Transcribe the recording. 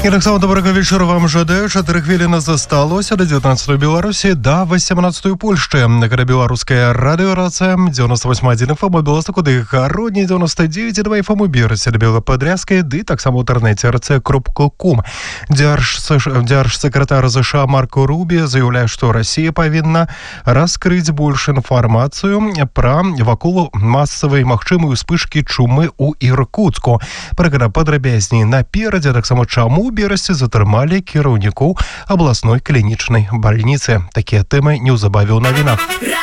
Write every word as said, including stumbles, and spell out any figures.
І так само доброго вечора вам жадаю. чатыры хвіліны засталося до девятнадцатой Беларусі, до восемнадцатой Польшчы. Гэта беларуская радыёрацыя девяносто восемь один эф эм, Беласта, куды гародні девяносто девять и два эф эм у Берасе, да Белападрязкай, ды таксама ў інтэрнэце эр цэ крапка ком. Дзяржсакратар ЗША Марко Рубі заяўляе, што Расія павінна раскрыць больш інфармацыю пра вакол масавай магчымай успышкі чумы ў Іркуцку. Пра гэта падрабязней наперадзе, таксама чаму у Берасці затрымалі кіраўнікоў абласной клінічнай бальніцы. Такія тэмы неўзабаве ў навінах.